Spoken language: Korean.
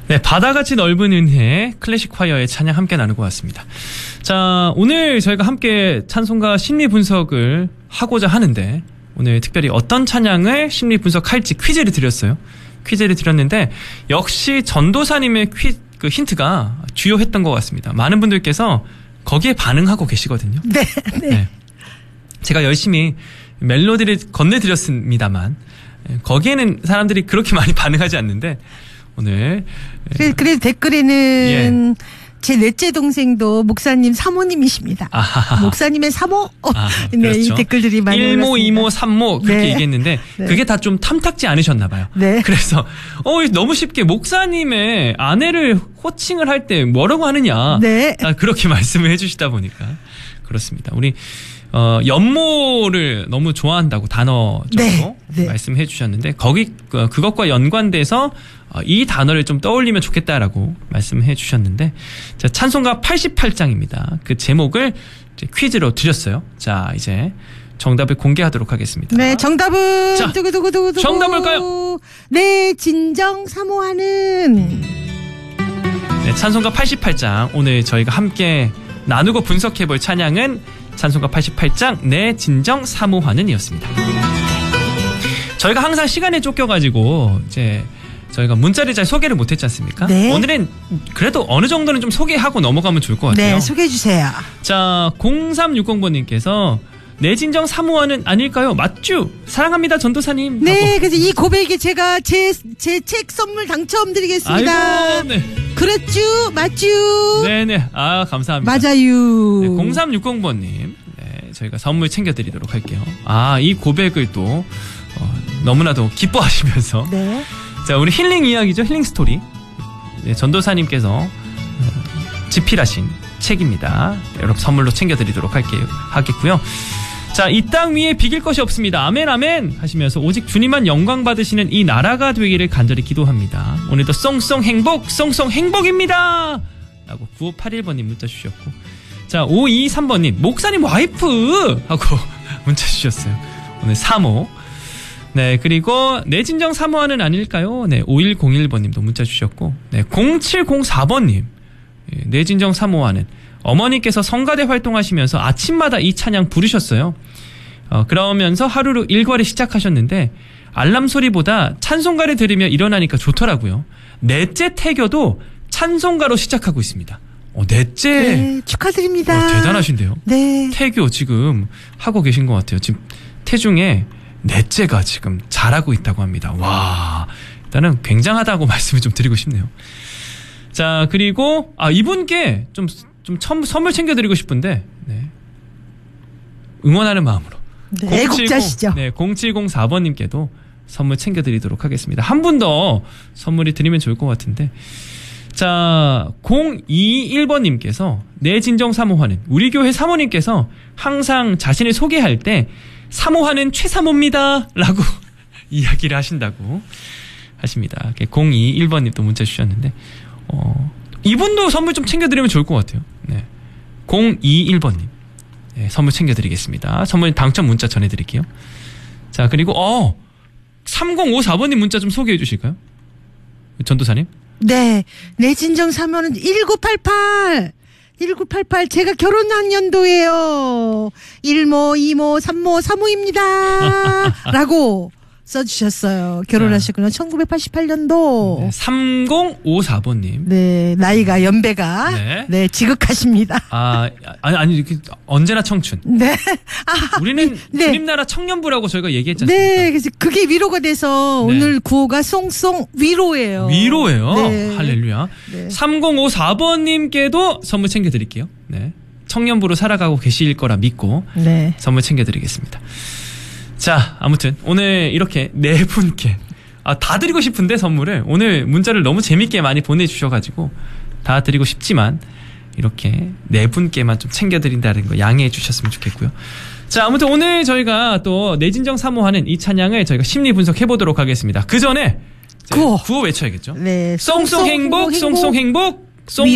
네, 바다같이 넓은 은혜 클래식 콰이어의 찬양 함께 나누고 왔습니다. 자, 오늘 저희가 함께 찬송가 심리 분석을 하고자 하는데 오늘 특별히 어떤 찬양을 심리 분석할지 퀴즈를 드렸어요. 퀴즈를 드렸는데 역시 전도사님의 그 힌트가 주요했던 것 같습니다. 많은 분들께서 거기에 반응하고 계시거든요. 네, 네. 네. 제가 열심히 멜로디를 건네드렸습니다만 거기에는 사람들이 그렇게 많이 반응하지 않는데 오늘 그래도 댓글에는 제 넷째 동생도 목사님 사모님이십니다. 아하하. 목사님의 사모. 네, 그렇죠. 이 댓글들이 많이 일모, 올랐습니다. 이모, 삼모 그렇게 네. 얘기했는데 네. 그게 다 좀 탐탁지 않으셨나 봐요. 네. 그래서 너무 쉽게 목사님의 아내를 호칭을 할 때 뭐라고 하느냐. 네. 그렇게 말씀을 해주시다 보니까 그렇습니다. 우리 연모를 너무 좋아한다고 단어적으로 네. 말씀해 주셨는데 그것과 연관돼서 이 단어를 좀 떠올리면 좋겠다라고 말씀해 주셨는데 자, 찬송가 88장입니다. 그 제목을 이제 퀴즈로 드렸어요. 자, 이제 정답을 공개하도록 하겠습니다. 네, 정답은 자, 두구두구두구두구. 정답 뭘까요? 네, 진정 사모하는. 네, 찬송가 88장 오늘 저희가 함께 나누고 분석해볼 찬양은 찬송가 88장 내 진정 사모하는 이었습니다. 저희가 항상 시간에 쫓겨가지고 이제 저희가 문자를 잘 소개를 못했지 않습니까? 네. 오늘은 그래도 어느 정도는 좀 소개하고 넘어가면 좋을 것 같아요. 네, 소개해 주세요. 자, 0360번님께서 내 진정 사모하는 아닐까요? 맞죠? 사랑합니다 전도사님. 네, 하고. 그래서 이 고백에 제가 제 책 선물 당첨드리겠습니다. 아이고, 네. 그렇죠, 맞죠? 네네. 감사합니다. 맞아요. 네, 0360번님. 네, 저희가 선물 챙겨드리도록 할게요. 이 고백을 또 너무나도 기뻐하시면서. 네. 자, 우리 힐링 이야기죠. 힐링 스토리. 네, 전도사님께서 집필하신 책입니다. 네, 여러분 선물로 챙겨드리도록 하겠고요. 자, 이 땅 위에 비길 것이 없습니다. 아멘 아멘 하시면서 오직 주님만 영광 받으시는 이 나라가 되기를 간절히 기도합니다. 오늘도 쏭쏭 행복입니다 라고 9581번님 문자 주셨고, 자, 523번님 목사님 와이프 하고 문자 주셨어요. 오늘 사모. 네, 그리고 내 진정 사모하는 아닐까요? 네, 5101번님도 문자 주셨고, 네, 0704번님 내 진정 사모하는 어머니께서 성가대 활동하시면서 아침마다 이 찬양 부르셨어요. 그러면서 하루로 일과를 시작하셨는데 알람 소리보다 찬송가를 들으며 일어나니까 좋더라고요. 넷째 태교도 찬송가로 시작하고 있습니다. 넷째. 네, 축하드립니다. 대단하신데요. 네. 태교 지금 하고 계신 것 같아요. 지금 태중에 넷째가 지금 잘하고 있다고 합니다. 와, 일단은 굉장하다고 말씀을 좀 드리고 싶네요. 자, 그리고 이분께 좀 선물 챙겨드리고 싶은데, 네, 응원하는 마음으로. 네, 애국자시죠. 네, 0704번님께도 선물 챙겨드리도록 하겠습니다. 한 분 더 선물이 드리면 좋을 것 같은데, 자, 021번님께서 내 진정 사모하는 우리 교회 사모님께서 항상 자신을 소개할 때 사모하는 최사모입니다 라고 이야기를 하신다고 하십니다. 021번님도 문자 주셨는데 이분도 선물 좀 챙겨드리면 좋을 것 같아요. 네, 021번님 네, 선물 챙겨드리겠습니다. 선물 당첨 문자 전해드릴게요. 자, 그리고 3054번님 문자 좀 소개해 주실까요? 전도사님. 네, 내 진정 사모는 1988 제가 결혼한 연도예요. 1모, 2모, 3모, 사모입니다 라고 써주셨어요. 결혼하셨구나. 1988년도. 네, 3054번님. 네, 나이가 연배가 네, 지극하십니다. 아니 이렇게 언제나 청춘. 네. 우리는 네. 주님 나라 청년부라고 저희가 얘기했지 않습니까? 네, 그래서 그게 위로가 돼서 네. 오늘 구호가 송송 위로예요. 위로예요. 네. 할렐루야. 네. 3054번님께도 선물 챙겨드릴게요. 네, 청년부로 살아가고 계실 거라 믿고 네. 선물 챙겨드리겠습니다. 자, 아무튼 오늘 이렇게 네 분께 다 드리고 싶은데 선물을 오늘 문자를 너무 재밌게 많이 보내주셔가지고 다 드리고 싶지만 이렇게 네 분께만 좀 챙겨드린다는 거 양해해 주셨으면 좋겠고요. 자, 아무튼 오늘 저희가 또 내 진정 사모하는 이 찬양을 저희가 심리 분석해 보도록 하겠습니다. 그 전에 구호 외쳐야겠죠. 네. 송송 행복, 송송 행복, 송